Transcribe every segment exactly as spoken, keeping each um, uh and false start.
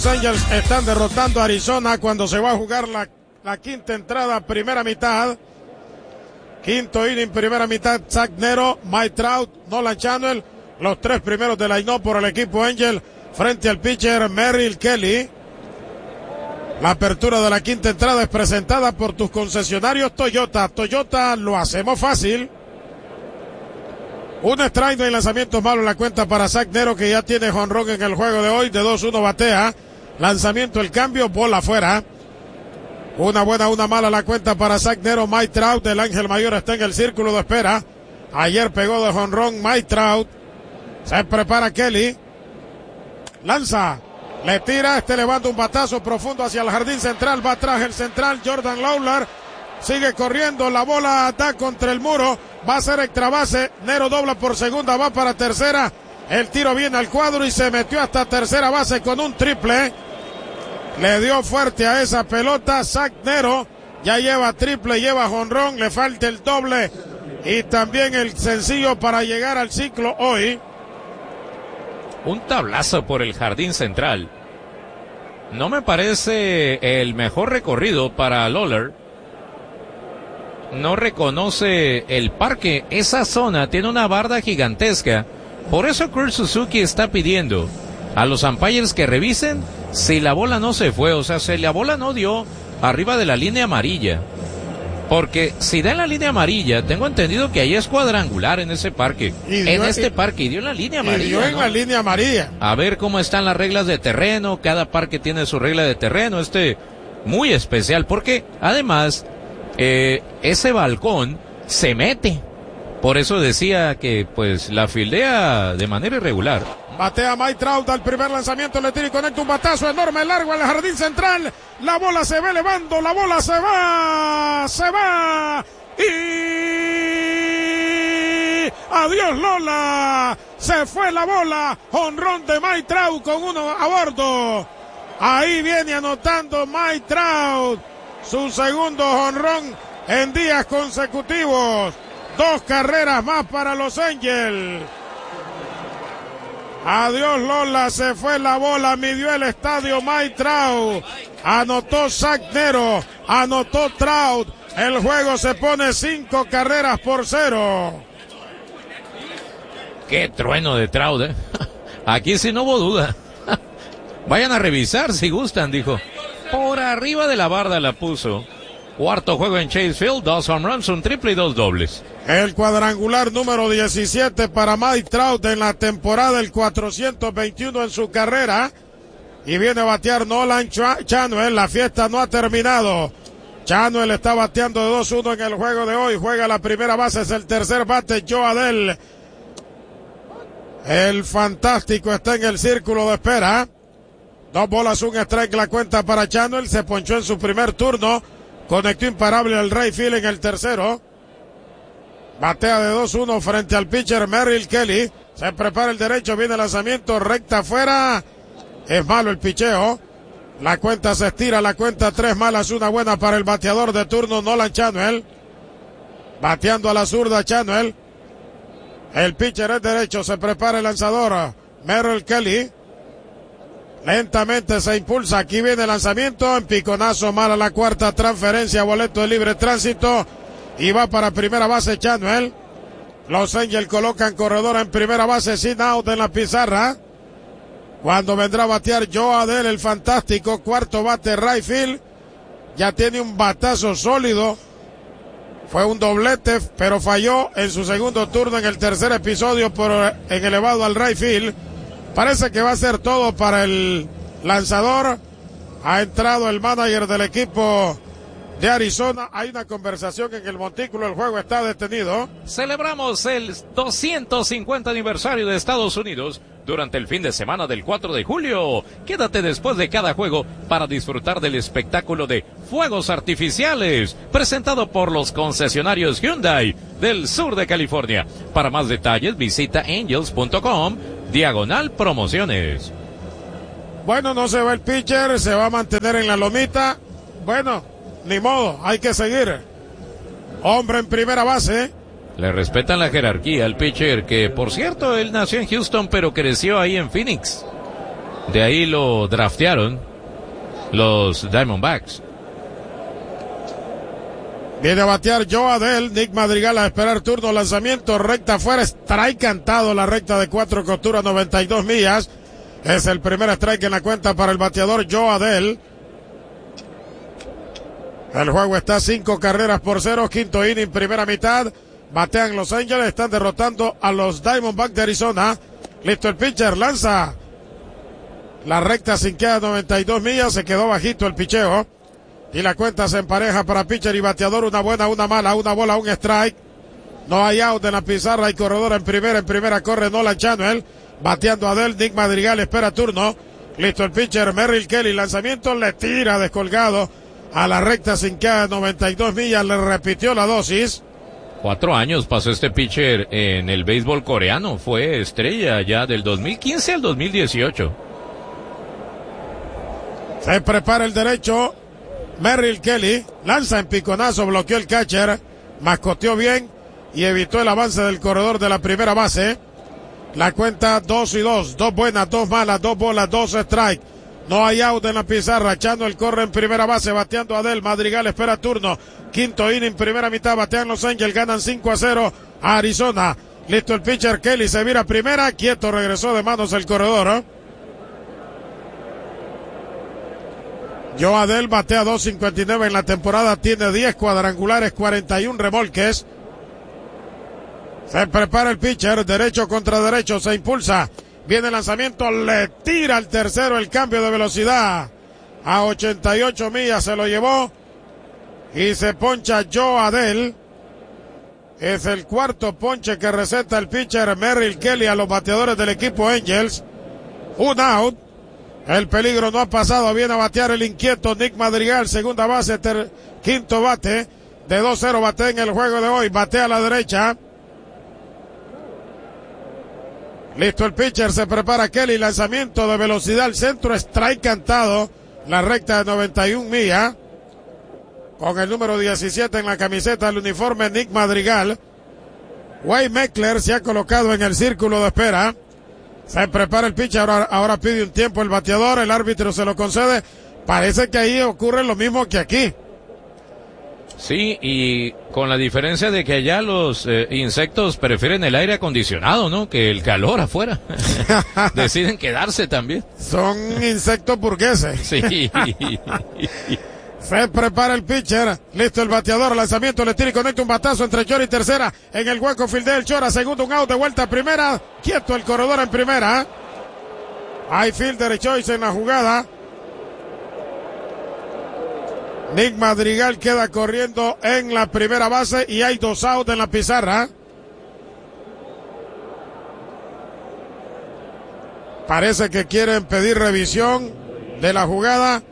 Los Angels están derrotando a Arizona cuando se va a jugar la, la quinta entrada, primera mitad. Quinto inning, primera mitad. Zach Nero, Mike Trout, Nolan Chanel, los tres primeros de line-up por el equipo Angel frente al pitcher Merrill Kelly. La apertura de la quinta entrada es presentada por tus concesionarios Toyota. Toyota, lo hacemos fácil. Un strike de lanzamiento malo en la cuenta para Zach Nero, que ya tiene jonrón en el juego de hoy. De dos uno batea. Lanzamiento, el cambio, bola afuera. Una buena, una mala la cuenta para Zach Nero. Mike Trout, el ángel mayor, está en el círculo de espera. Ayer pegó de jonrón Mike Trout. Se prepara Kelly. Lanza. Le tira, este levanta un batazo profundo hacia el jardín central. Va atrás el central, Jordan Lawlar. Sigue corriendo, la bola da contra el muro. Va a ser extra base. Nero dobla por segunda, va para tercera. El tiro viene al cuadro y se metió hasta tercera base con un triple. Le dio fuerte a esa pelota. Zach Nero ya lleva triple, lleva jonrón. Le falta el doble y también el sencillo para llegar al ciclo hoy. Un tablazo por el jardín central. No me parece el mejor recorrido para Lawlar. No reconoce el parque. Esa zona tiene una barda gigantesca. Por eso Kurt Suzuki está pidiendo a los umpires que revisen si la bola no se fue. O sea, si la bola no dio arriba de la línea amarilla. Porque si da en la línea amarilla, tengo entendido que ahí es cuadrangular en ese parque. Dio, en este y, parque, y dio en la línea amarilla. Y dio en ¿no? la línea amarilla. A ver cómo están las reglas de terreno. Cada parque tiene su regla de terreno. Este, muy especial. Porque, además, eh, ese balcón se mete. Por eso decía que, pues, la fildea de manera irregular. Batea Mike Trout al primer lanzamiento, le tira y conecta un batazo enorme, largo al jardín central. La bola se va elevando, la bola se va, se va. Y adiós Lola. Se fue la bola. Jonrón de Mike Trout con uno a bordo. Ahí viene anotando Mike Trout su segundo jonrón en días consecutivos. Dos carreras más para los Angels. Adiós Lola, se fue la bola, midió el estadio Mike Trout. Anotó Zach Nero, anotó Trout. El juego se pone cinco carreras por cero. Qué trueno de Trout, ¿eh? Aquí sí no hubo duda. Vayan a revisar si gustan, dijo. Por arriba de la barda la puso. Cuarto juego en Chase Field, dos home runs, un triple y dos dobles. El cuadrangular número diecisiete para Mike Trout en la temporada, el cuatrocientos veintiuno en su carrera. Y viene a batear Nolan Chanel, la fiesta no ha terminado. Chanel está bateando de dos uno en el juego de hoy, juega la primera base, es el tercer bate, Joe Adell. El fantástico está en el círculo de espera. Dos bolas, un strike la cuenta para Chanel, se ponchó en su primer turno. Conectó imparable al right field en el tercero. Batea de dos uno frente al pitcher Merrill Kelly. Se prepara el derecho, viene el lanzamiento, recta afuera. Es malo el picheo. La cuenta se estira, la cuenta tres malas, una buena para el bateador de turno Nolan Chanel. Bateando a la zurda Chanel. El pitcher es derecho, se prepara el lanzador Merrill Kelly. Lentamente se impulsa, aquí viene el lanzamiento, en piconazo, mala la cuarta, transferencia, boleto de libre tránsito, y va para primera base Chanel. Los Angels colocan corredor en primera base, sin out en la pizarra. Cuando vendrá a batear Joe Adell, el fantástico, cuarto bate right field, ya tiene un batazo sólido, fue un doblete, pero falló en su segundo turno en el tercer episodio por en elevado al right field. Parece que va a ser todo para el lanzador. Ha entrado el manager del equipo de Arizona. Hay una conversación en el montículo. El juego está detenido. Celebramos el doscientos cincuenta aniversario de Estados Unidos durante el fin de semana del cuatro de julio. Quédate después de cada juego para disfrutar del espectáculo de fuegos artificiales presentado por los concesionarios Hyundai del sur de California. Para más detalles visita angels punto com diagonal promociones. Bueno, no se va el pitcher, se va a mantener en la lomita. Bueno, ni modo, hay que seguir. Hombre en primera base. Le respetan la jerarquía al pitcher, que por cierto, él nació en Houston, pero creció ahí en Phoenix. De ahí lo draftearon los Diamondbacks. Viene a batear Joe Adell, Nick Madrigal a esperar turno, lanzamiento, recta afuera, strike cantado, la recta de cuatro costuras, noventa y dos millas. Es el primer strike en la cuenta para el bateador Joe Adell. El juego está cinco carreras por cero, quinto inning, primera mitad. Batean Los Ángeles, están derrotando a los Diamondbacks de Arizona. Listo el pitcher, lanza. La recta sin queda, noventa y dos millas, se quedó bajito el picheo. Y la cuenta se empareja para pitcher y bateador, una buena, una mala, una bola, un strike. No hay out en la pizarra, hay corredor en primera, en primera corre Nolan Chanuel. Bateando a Adell, Nick Madrigal espera turno. Listo el pitcher, Merrill Kelly, lanzamiento, le tira descolgado a la recta sin queda, noventa y dos millas, le repitió la dosis. Cuatro años pasó este pitcher en el béisbol coreano, fue estrella ya del dos mil quince al dos mil dieciocho. Se prepara el derecho, Merrill Kelly, lanza en piconazo, bloqueó el catcher, mascoteó bien y evitó el avance del corredor de la primera base. La cuenta dos y dos, dos buenas, dos malas, dos bolas, dos strike. No hay out en la pizarra, Chanuel corre en primera base, bateando a Adell, Madrigal espera turno. Quinto inning, primera mitad, batean Los Ángeles, ganan cinco a cero a Arizona. Listo el pitcher, Kelly se vira primera, quieto, regresó de manos el corredor, ¿eh? Joe Adell batea dos cincuenta y nueve en la temporada, tiene diez cuadrangulares, cuarenta y uno remolques. Se prepara el pitcher, derecho contra derecho, se impulsa. Viene el lanzamiento, le tira al tercero, el cambio de velocidad. A ochenta y ocho millas se lo llevó. Y se poncha Joe Adell. Es el cuarto ponche que receta el pitcher Merrill Kelly a los bateadores del equipo Angels. Un out. El peligro no ha pasado, viene a batear el inquieto Nick Madrigal, segunda base, ter, quinto bate, de dos cero bate en el juego de hoy, batea a la derecha. Listo el pitcher, se prepara Kelly, lanzamiento de velocidad al centro, strike cantado, la recta de noventa y una millas, con el número diecisiete en la camiseta del uniforme Nick Madrigal. Wade Meckler se ha colocado en el círculo de espera. Se prepara el pitcher, ahora, ahora pide un tiempo el bateador, el árbitro se lo concede. Parece que ahí ocurre lo mismo que aquí. Sí, y con la diferencia de que allá los eh, insectos prefieren el aire acondicionado, ¿no? Que el calor afuera. Deciden quedarse también. Son insectos burgueses. Sí. Se prepara el pitcher, listo el bateador, lanzamiento, le tira y conecta un batazo entre Chora y tercera, en el hueco fildea el Chora, segundo un out, de vuelta a primera, quieto el corredor en primera. Hay fielder choice en la jugada. Nick Madrigal queda corriendo en la primera base y hay dos outs en la pizarra. Parece que quieren pedir revisión de la jugada,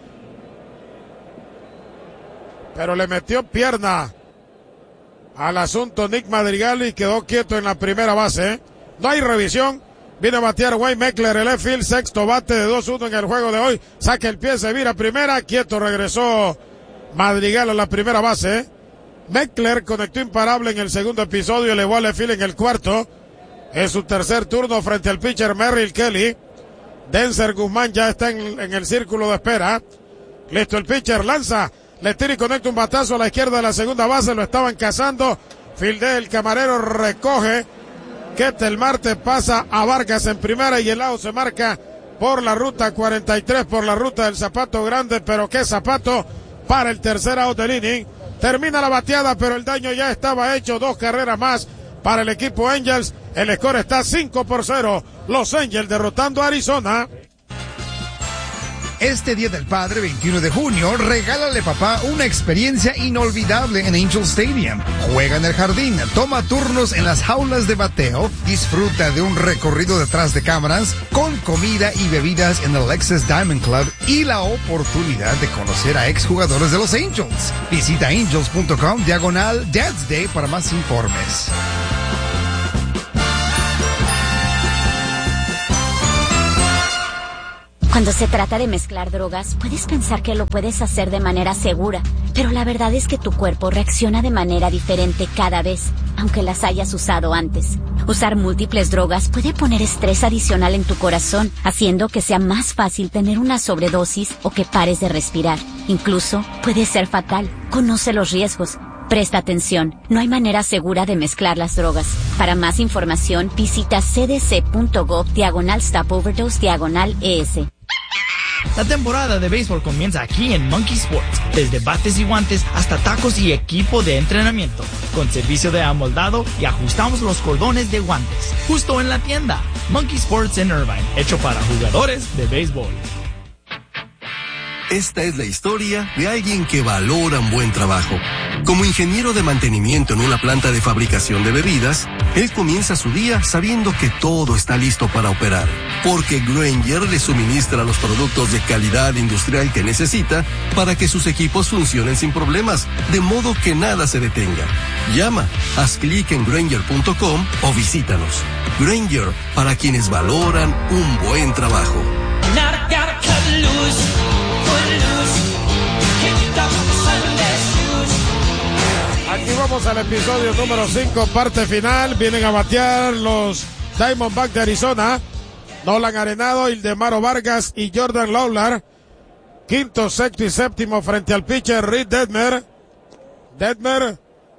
pero le metió pierna al asunto Nick Madrigal y quedó quieto en la primera base. No hay revisión. Viene a batear Wade Meckler, el left field, sexto bate de dos uno en el juego de hoy. Saca el pie, se vira primera, quieto, regresó Madrigal a la primera base. Meckler conectó imparable en el segundo episodio, elevó al left field en el cuarto. Es su tercer turno frente al pitcher Merrill Kelly. Denzer Guzmán ya está en, en el círculo de espera. Listo el pitcher, lanza. Le tira y conecta un batazo a la izquierda de la segunda base, lo estaban cazando. Fildea el camarero, recoge. Ketel Marte pasa a Vargas en primera y el out se marca por la ruta cuarenta y tres, por la ruta del zapato grande, pero qué zapato para el tercer out del inning. Termina la bateada, pero el daño ya estaba hecho, dos carreras más para el equipo Angels. El score está cinco por cero. Los Angels derrotando a Arizona. Este Día del Padre, veintiuno de junio, regálale papá una experiencia inolvidable en Angel Stadium. Juega en el jardín, toma turnos en las jaulas de bateo, disfruta de un recorrido detrás de cámaras, con comida y bebidas en el Lexus Diamond Club y la oportunidad de conocer a exjugadores de los Angels. Visita angels punto com diagonal Dad's Day para más informes. Cuando se trata de mezclar drogas, puedes pensar que lo puedes hacer de manera segura, pero la verdad es que tu cuerpo reacciona de manera diferente cada vez, aunque las hayas usado antes. Usar múltiples drogas puede poner estrés adicional en tu corazón, haciendo que sea más fácil tener una sobredosis o que pares de respirar. Incluso puede ser fatal. Conoce los riesgos. Presta atención. No hay manera segura de mezclar las drogas. Para más información, visita cdc.gov diagonal stop overdose diagonal ES. La temporada de béisbol comienza aquí en Monkey Sports. Desde bates y guantes hasta tacos y equipo de entrenamiento. Con servicio de amoldado y ajustamos los cordones de guantes. Justo en la tienda. Monkey Sports en Irvine. Hecho para jugadores de béisbol. Esta es la historia de alguien que valora un buen trabajo. Como ingeniero de mantenimiento en una planta de fabricación de bebidas, él comienza su día sabiendo que todo está listo para operar, porque Grainger le suministra los productos de calidad industrial que necesita para que sus equipos funcionen sin problemas, de modo que nada se detenga. Llama, haz clic en Grainger punto com o visítanos. Grainger, para quienes valoran un buen trabajo. Aquí vamos al episodio número cinco, parte final. Vienen a batear los Diamondbacks de Arizona. Nolan Arenado, Ildemaro Vargas y Jordan Lawlar. Quinto, sexto y séptimo frente al pitcher Reed Detmer. Detmer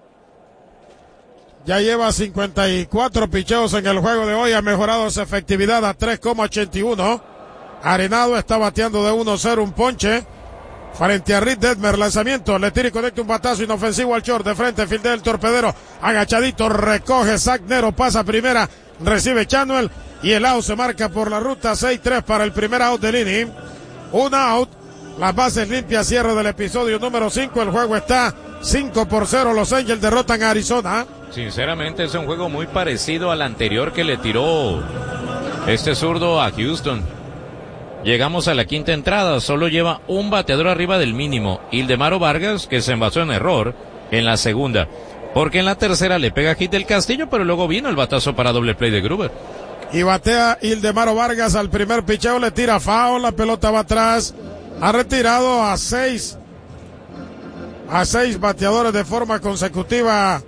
ya lleva cincuenta y cuatro picheos en el juego de hoy. Ha mejorado su efectividad a tres coma ochenta y uno. Arenado está bateando de uno cero, un ponche. Frente a Reed Detmer, lanzamiento, le tira y conecta un batazo inofensivo al short, de frente, fildea el torpedero, agachadito, recoge Zach Nero, pasa primera, recibe Chanuel, y el out se marca por la ruta seis tres para el primer out del inning. Un out, las bases limpias, cierre del episodio número cinco, el juego está cinco por cero, Los Angels derrotan a Arizona. Sinceramente es un juego muy parecido al anterior que le tiró este zurdo a Houston. Llegamos a la quinta entrada, solo lleva un bateador arriba del mínimo, Ildemaro Vargas, que se envasó en error en la segunda, porque en la tercera le pega hit del Castillo, pero luego vino el batazo para doble play de Gruber. Y batea Ildemaro Vargas al primer picheo, le tira foul, la pelota va atrás, ha retirado a seis, a seis bateadores de forma consecutiva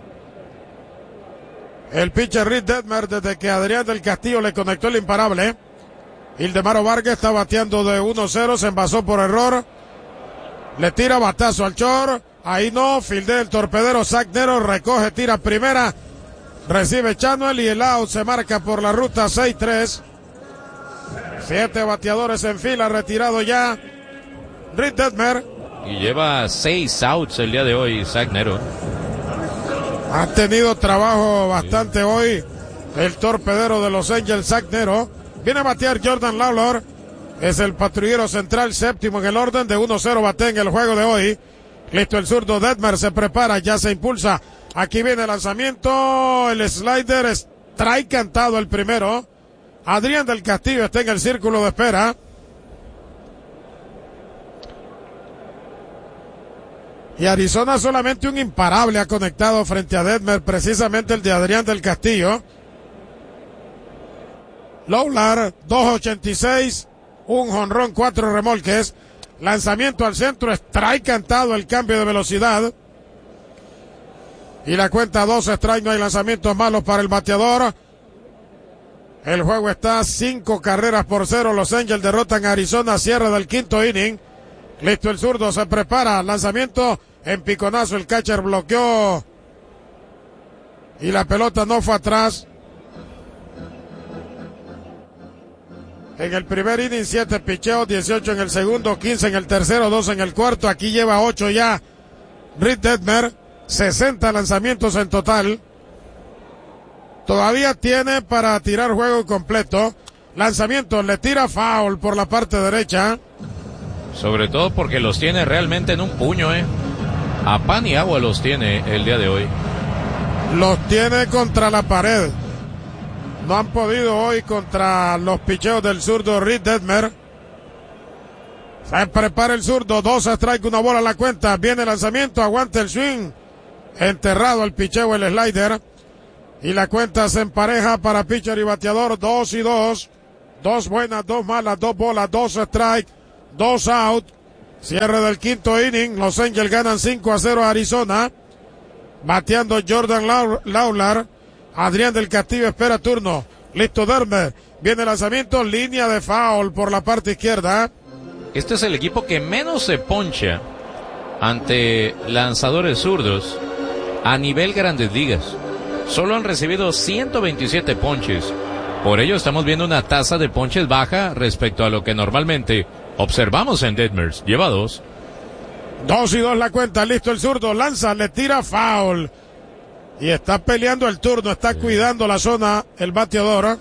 el pitcher Reed Detmer desde que Adrián del Castillo le conectó el imparable. Ildemaro Vargas está bateando de uno cero, se envasó por error, le tira batazo al short, ahí no, fildea el torpedero, Zach Nero recoge, tira primera, recibe Chanuel y el out se marca por la ruta seis tres. Siete bateadores en fila, retirado ya Reed Detmer. Y lleva seis outs el día de hoy Zach Nero. Ha tenido trabajo bastante sí. hoy el torpedero de Los Angels, Zach Nero. Viene a batear Jordan Lawlar, es el patrullero central, séptimo en el orden, de uno cero batea en el juego de hoy. Listo el zurdo, Detmer se prepara, ya se impulsa. Aquí viene el lanzamiento, el slider, strike cantado el primero. Adrián del Castillo está en el círculo de espera. Y Arizona solamente un imparable ha conectado frente a Detmer, precisamente el de Adrián del Castillo. Lawlar, dos ochenta y seis, un jonrón, cuatro remolques, lanzamiento al centro, strike cantado, el cambio de velocidad. Y la cuenta dos strike, no hay lanzamientos malos para el bateador. El juego está cinco carreras por cero, Los Angels derrotan a Arizona, cierre del quinto inning. Listo el zurdo, se prepara, lanzamiento en piconazo, el catcher bloqueó y la pelota no fue atrás. En el primer inning, siete picheos, dieciocho en el segundo, quince en el tercero, dos en el cuarto. Aquí lleva ocho ya Reed Detmer, sesenta lanzamientos en total. Todavía tiene para tirar juego completo. Lanzamiento, le tira foul por la parte derecha. Sobre todo porque los tiene realmente en un puño, eh. A pan y agua los tiene el día de hoy. Los tiene contra la pared. No han podido hoy contra los picheos del zurdo Reed Detmer. Se prepara el zurdo, dos strike, una bola a la cuenta. Viene el lanzamiento, aguanta el swing. Enterrado el picheo, el slider. Y la cuenta se empareja para pitcher y bateador, dos y dos. Dos buenas, dos malas, dos bolas, dos strike, dos out. Cierre del quinto inning. Los Angels ganan cinco a cero a Arizona. Bateando Jordan Lawlar. Adrián del Castillo espera turno. Listo Detmer. Viene el lanzamiento, línea de foul por la parte izquierda. Este es el equipo que menos se poncha ante lanzadores zurdos a nivel Grandes Ligas. Solo han recibido ciento veintisiete ponches. Por ello estamos viendo una tasa de ponches baja respecto a lo que normalmente observamos en Detmers. Lleva dos. Dos y dos la cuenta, listo el zurdo, lanza, le tira foul. Y está peleando el turno, está cuidando la zona el bateador.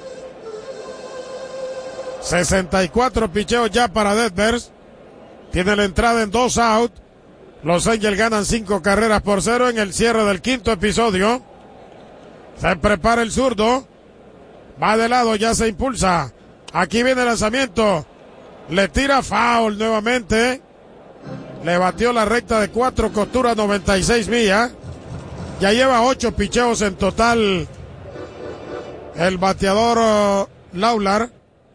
sesenta y cuatro picheos ya para Detmers. Tiene la entrada en dos out. Los Angels ganan cinco carreras por cero en el cierre del quinto episodio. Se prepara el zurdo. Va de lado, ya se impulsa. Aquí viene el lanzamiento. Le tira foul nuevamente. Le batió la recta de cuatro costuras, noventa y seis millas. Ya lleva ocho picheos en total el bateador uh, Lawlar.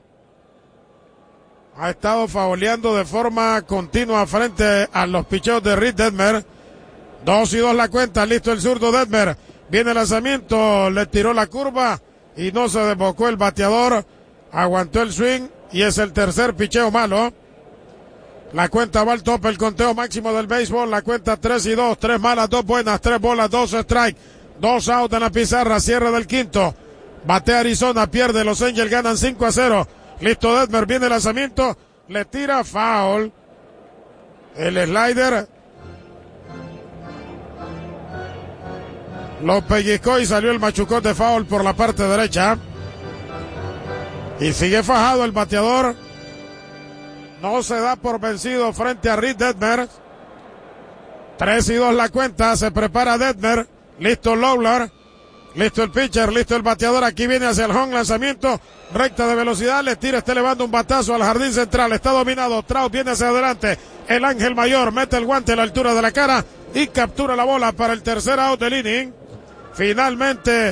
Ha estado fauleando de forma continua frente a los picheos de Reed Detmer. Dos y dos la cuenta, listo el zurdo Detmer. Viene el lanzamiento, le tiró la curva y no se desbocó el bateador. Aguantó el swing y es el tercer picheo malo. La cuenta va al tope, el conteo máximo del béisbol. La cuenta tres y dos, tres malas, dos buenas, tres bolas, dos strike, dos out en la pizarra, cierre del quinto. Batea Arizona, pierde, los Angels ganan cinco a cero. Listo Detmer, viene el lanzamiento, le tira foul. El slider lo pellizcó y salió el machucón de foul por la parte derecha. Y sigue fajado el bateador. No se da por vencido frente a Reed Detmer. tres y dos la cuenta, se prepara Detmer. Listo Lawlar. Listo el pitcher, listo el bateador. Aquí viene hacia el home, lanzamiento. Recta de velocidad, le tira, está elevando un batazo al jardín central. Está dominado, Trout viene hacia adelante. El Ángel Mayor mete el guante a la altura de la cara y captura la bola para el tercer out del inning. Finalmente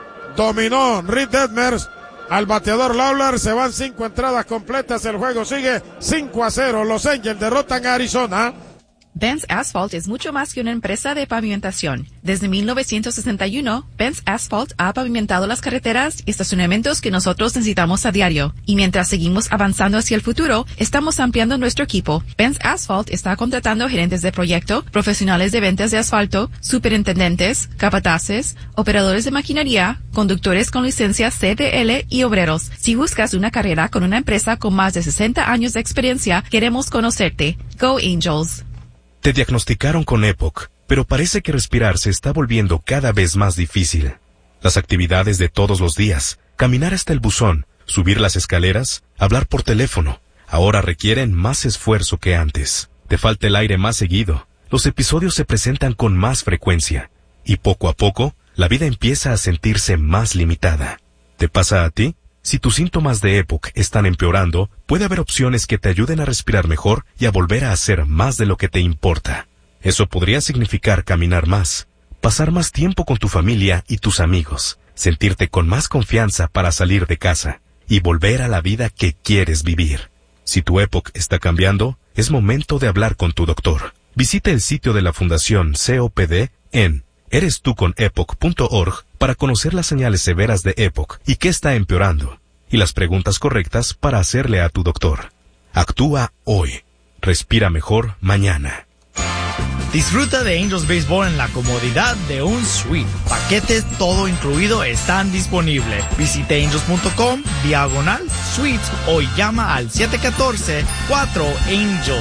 dominó Reed Detmer al bateador Lawlar. Se van cinco entradas completas, el juego sigue cinco a cero. Los Angels derrotan a Arizona. Benz Asphalt es mucho más que una empresa de pavimentación. Desde mil novecientos sesenta y uno, Benz Asphalt ha pavimentado las carreteras y estacionamientos que nosotros necesitamos a diario. Y mientras seguimos avanzando hacia el futuro, estamos ampliando nuestro equipo. Benz Asphalt está contratando gerentes de proyecto, profesionales de ventas de asfalto, superintendentes, capataces, operadores de maquinaria, conductores con licencia C D L y obreros. Si buscas una carrera con una empresa con más de sesenta años de experiencia, queremos conocerte. Go Angels. Te diagnosticaron con EPOC, pero parece que respirar se está volviendo cada vez más difícil. Las actividades de todos los días, caminar hasta el buzón, subir las escaleras, hablar por teléfono, ahora requieren más esfuerzo que antes. Te falta el aire más seguido, los episodios se presentan con más frecuencia, y poco a poco, la vida empieza a sentirse más limitada. ¿Te pasa a ti? Si tus síntomas de EPOC están empeorando, puede haber opciones que te ayuden a respirar mejor y a volver a hacer más de lo que te importa. Eso podría significar caminar más, pasar más tiempo con tu familia y tus amigos, sentirte con más confianza para salir de casa y volver a la vida que quieres vivir. Si tu EPOC está cambiando, es momento de hablar con tu doctor. Visita el sitio de la Fundación C O P D en eres tú con epoc punto org para conocer las señales severas de EPOC y qué está empeorando, y las preguntas correctas para hacerle a tu doctor. Actúa hoy. Respira mejor mañana. Disfruta de Angels Baseball en la comodidad de un suite. Paquetes todo incluido están disponibles. Visite angels punto com, diagonal, suites o llama al siete uno cuatro, cuatro Angel.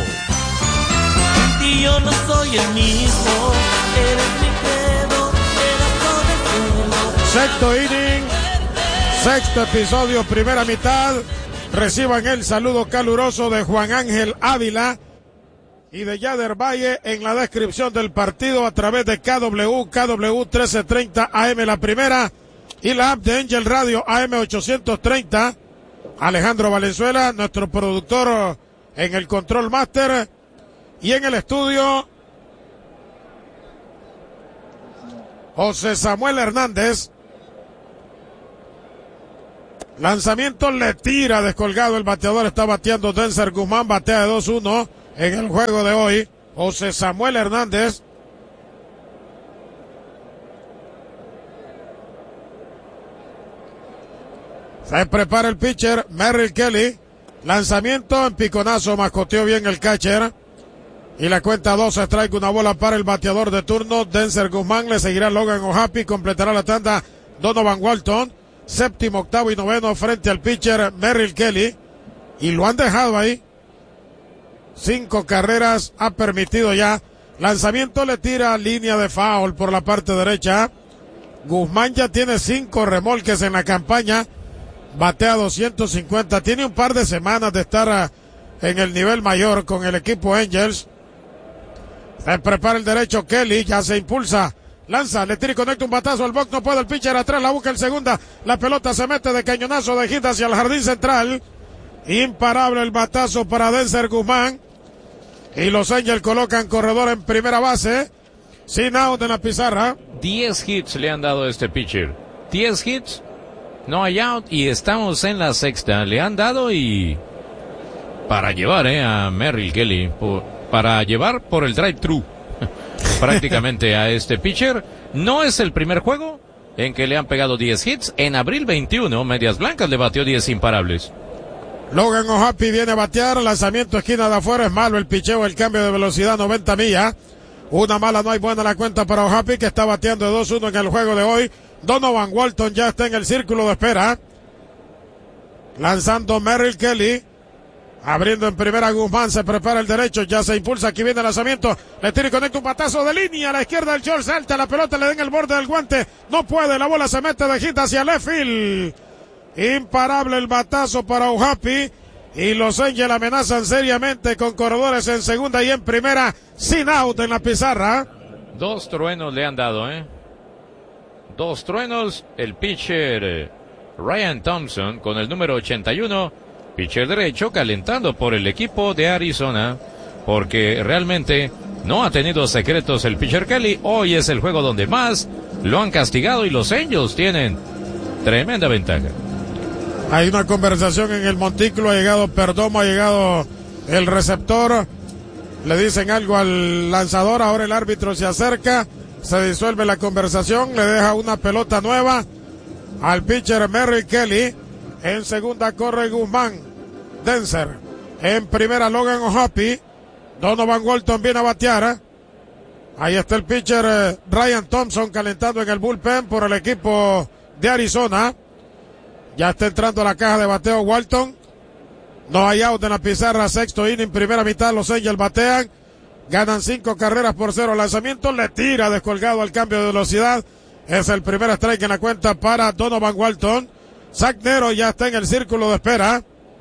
Y yo no soy el mismo, eres mi credo, eres todo el Sexto inning, sexto episodio, primera mitad. Reciban el saludo caluroso de Juan Ángel Ávila y de Yader Valle en la descripción del partido a través de K W, K W trece treinta A M la primera y la app de Angel Radio A M ochocientos treinta. Alejandro Valenzuela, nuestro productor en el Control Master, y en el estudio José Samuel Hernández. Lanzamiento, le tira descolgado el bateador, está bateando Denzer Guzmán, batea de dos uno en el juego de hoy. José Samuel Hernández. Se prepara el pitcher Merrill Kelly. Lanzamiento en piconazo, mascoteó bien el catcher. Y la cuenta dos strike, una bola para el bateador de turno, Denzer Guzmán. Le seguirá Logan O'Happy, completará la tanda Donovan Walton. Séptimo, octavo y noveno frente al pitcher Merrill Kelly. Y lo han dejado ahí. Cinco carreras ha permitido ya. Lanzamiento, le tira línea de foul por la parte derecha. Guzmán ya tiene cinco remolques en la campaña. Batea doscientos cincuenta. Tiene un par de semanas de estar en el nivel mayor con el equipo Angels. Se prepara el derecho Kelly. Ya se impulsa. Lanza, le tira y conecta un batazo al box. No puede el pitcher atrás. La busca el segunda. La pelota se mete de cañonazo de hit hacia el jardín central. Imparable el batazo para Denzer Guzmán. Y los Angels colocan corredor en primera base. Sin out en la pizarra. diez hits le han dado a este pitcher. diez hits. No hay out y estamos en la sexta. Le han dado y para llevar eh, a Merrill Kelly, por, para llevar por el drive-thru prácticamente a este pitcher. No es el primer juego en que le han pegado diez hits. En abril veintiuno, Medias Blancas le batió diez imparables. Logan O'Happy viene a batear. Lanzamiento esquina de afuera. Es malo el picheo, el cambio de velocidad, noventa millas. Una mala, no hay buena la cuenta para O'Happy, que está bateando de dos uno en el juego de hoy. Donovan Walton ya está en el círculo de espera. Lanzando Merrill Kelly. Abriendo en primera Guzmán, se prepara el derecho, ya se impulsa, aquí viene el lanzamiento. Le tira y conecta un batazo de línea a la izquierda del short, salta la pelota, le den el borde del guante. No puede, la bola se mete de hit hacia left field. Imparable el batazo para O'Happy. Y los Angels amenazan seriamente con corredores en segunda y en primera, sin out en la pizarra. Dos truenos le han dado, ¿eh? Dos truenos, el pitcher eh, Ryan Thompson con el número ochenta y uno, pitcher derecho, calentando por el equipo de Arizona, porque realmente no ha tenido secretos el pitcher Kelly. Hoy es el juego donde más lo han castigado y los Angels tienen tremenda ventaja. Hay una conversación en el montículo, ha llegado Perdomo, ha llegado el receptor, le dicen algo al lanzador, ahora el árbitro se acerca, se disuelve la conversación, le deja una pelota nueva al pitcher Merrill Kelly. En segunda corre Guzmán, Denzer, en primera Logan O'Happy, Donovan Walton viene a batear. Ahí está el pitcher eh, Ryan Thompson calentando en el bullpen por el equipo de Arizona. Ya está entrando a la caja de bateo Walton. No hay out en la pizarra, sexto inning, primera mitad, los Angels batean. Ganan cinco carreras por cero. Lanzamiento, le tira descolgado al cambio de velocidad. Es el primer strike en la cuenta para Donovan Walton. Zach Nero ya está en el círculo de espera.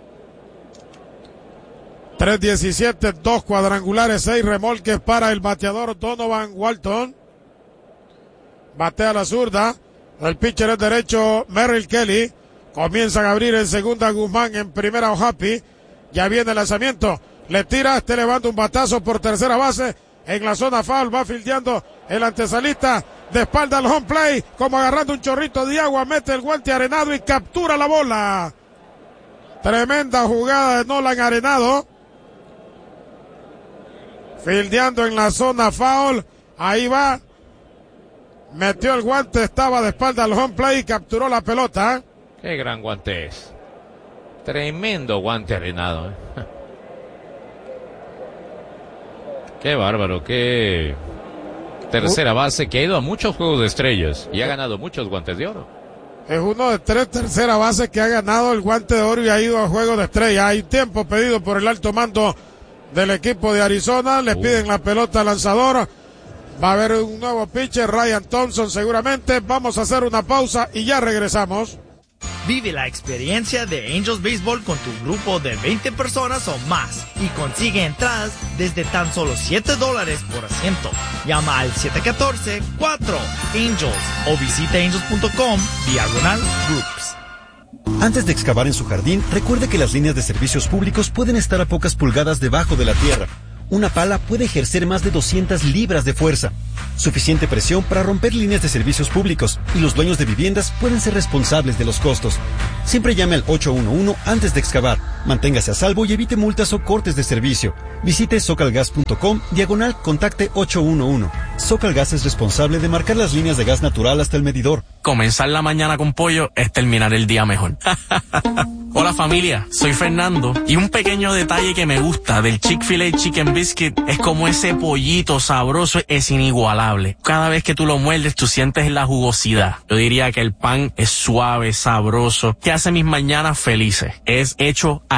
tres diecisiete, dos cuadrangulares, seis remolques para el bateador Donovan Walton. Batea la zurda. El pitcher es derecho Merrill Kelly. Comienzan a abrir en segunda Guzmán, en primera O'Happy. Ya viene el lanzamiento. Le tira, este levanta un batazo por tercera base. En la zona foul va fildeando el antesalista. De espalda al home play, como agarrando un chorrito de agua. Mete el guante Arenado y captura la bola. Tremenda jugada de Nolan Arenado. Fildeando en la zona foul. Ahí va. Metió el guante, estaba de espalda al home play y capturó la pelota. Qué gran guante es. Tremendo guante Arenado. ¿eh? Qué bárbaro, qué tercera base que ha ido a muchos juegos de estrellas y ha ganado muchos guantes de oro. Es uno de tres tercera bases que ha ganado el guante de oro y ha ido a juego de estrellas. Hay tiempo pedido por el alto mando del equipo de Arizona. Le uh. piden la pelota al lanzador. Va a haber un nuevo pitcher, Ryan Thompson seguramente. Vamos a hacer una pausa y ya regresamos. Vive la experiencia de Angels Baseball con tu grupo de veinte personas o más y consigue entradas desde tan solo siete dólares por asiento. Llama al siete uno cuatro, cuatro Angels o visita angels punto com diagonal groups. Antes de excavar en su jardín, recuerde que las líneas de servicios públicos pueden estar a pocas pulgadas debajo de la tierra. una pala puede ejercer más de doscientas libras de fuerza. Suficiente presión para romper líneas de servicios públicos, y los dueños de viviendas pueden ser responsables de los costos. Siempre llame al ocho uno uno antes de excavar. Manténgase a salvo y evite multas o cortes de servicio. Visite socalgas punto com diagonal contacte ocho uno uno. Socalgas es responsable de marcar las líneas de gas natural hasta el medidor. Comenzar la mañana con pollo es terminar el día mejor. Hola familia, soy Fernando y un pequeño detalle que me gusta del Chick-fil-A Chicken Biscuit es como ese pollito sabroso es inigualable. Cada vez que tú lo muerdes tú sientes la jugosidad. Yo diría que el pan es suave, sabroso, que hace mis mañanas felices. Es hecho a